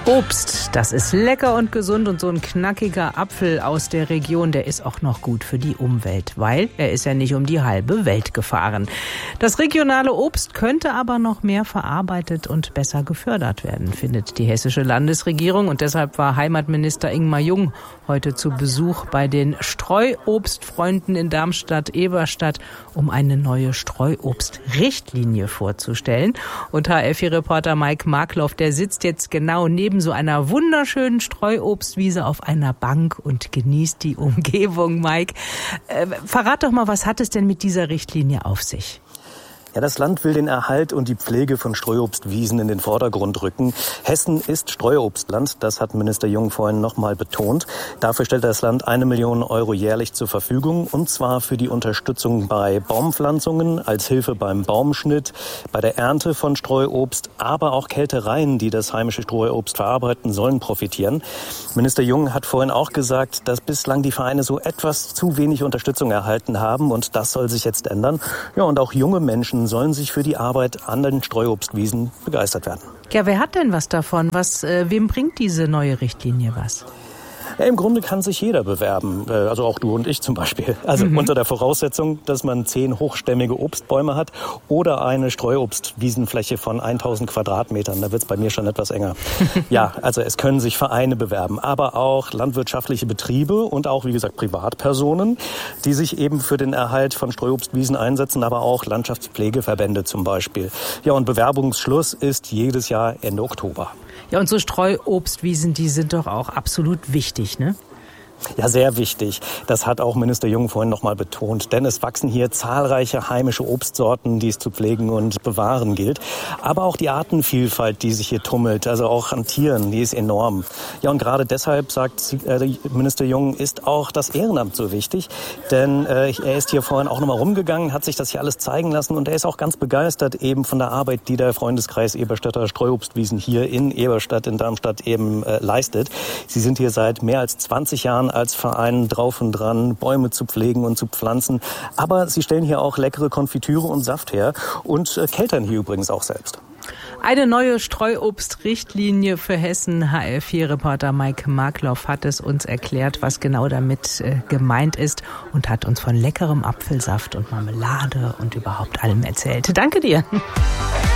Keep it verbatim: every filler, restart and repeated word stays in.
Obst, das ist lecker und gesund, und so ein knackiger Apfel aus der Region, der ist auch noch gut für die Umwelt, weil er ist ja nicht um die halbe Welt gefahren. Das regionale Obst könnte aber noch mehr verarbeitet und besser gefördert werden, findet die hessische Landesregierung, und deshalb war Heimatminister Ingmar Jung heute zu Besuch bei den Streuobstfreunden in Darmstadt-Eberstadt, um eine neue Streuobstrichtlinie vorzustellen. Und H R vier Reporter Mike Markloff, der sitzt jetzt genau neben so einer wunderschönen Streuobstwiese auf einer Bank und genießt die Umgebung. Mike, äh, verrat doch mal, was hat es denn mit dieser Richtlinie auf sich? Ja, das Land will den Erhalt und die Pflege von Streuobstwiesen in den Vordergrund rücken. Hessen ist Streuobstland, das hat Minister Jung vorhin nochmal betont. Dafür stellt das Land eine Million Euro jährlich zur Verfügung, und zwar für die Unterstützung bei Baumpflanzungen, als Hilfe beim Baumschnitt, bei der Ernte von Streuobst, aber auch Kältereien, die das heimische Streuobst verarbeiten, sollen profitieren. Minister Jung hat vorhin auch gesagt, dass bislang die Vereine so etwas zu wenig Unterstützung erhalten haben, und das soll sich jetzt ändern. Ja, und auch junge Menschen sollen sich für die Arbeit an den Streuobstwiesen begeistert werden. Ja, wer hat denn was davon? Was, äh, wem bringt diese neue Richtlinie was? Ja, im Grunde kann sich jeder bewerben, also auch du und ich zum Beispiel. Also mhm. unter der Voraussetzung, dass man zehn hochstämmige Obstbäume hat oder eine Streuobstwiesenfläche von tausend Quadratmetern. Da wird es bei mir schon etwas enger. Ja, also es können sich Vereine bewerben, aber auch landwirtschaftliche Betriebe und auch, wie gesagt, Privatpersonen, die sich eben für den Erhalt von Streuobstwiesen einsetzen, aber auch Landschaftspflegeverbände zum Beispiel. Ja, und Bewerbungsschluss ist jedes Jahr Ende Oktober. Ja, und so Streuobstwiesen, die sind doch auch absolut wichtig, ne? Ja, sehr wichtig. Das hat auch Minister Jung vorhin nochmal betont. Denn es wachsen hier zahlreiche heimische Obstsorten, die es zu pflegen und bewahren gilt. Aber auch die Artenvielfalt, die sich hier tummelt, also auch an Tieren, die ist enorm. Ja, und gerade deshalb, sagt äh, Minister Jung, ist auch das Ehrenamt so wichtig. Denn äh, er ist hier vorhin auch nochmal rumgegangen, hat sich das hier alles zeigen lassen. Und er ist auch ganz begeistert eben von der Arbeit, die der Freundeskreis Eberstädter Streuobstwiesen hier in Eberstadt, in Darmstadt eben äh, leistet. Sie sind hier seit mehr als zwanzig Jahren als Verein drauf und dran, Bäume zu pflegen und zu pflanzen. Aber sie stellen hier auch leckere Konfitüre und Saft her und äh, keltern hier übrigens auch selbst. Eine neue Streuobstrichtlinie für Hessen. H R vier Reporter Mike Markloff hat es uns erklärt, was genau damit äh, gemeint ist, und hat uns von leckerem Apfelsaft und Marmelade und überhaupt allem erzählt. Danke dir.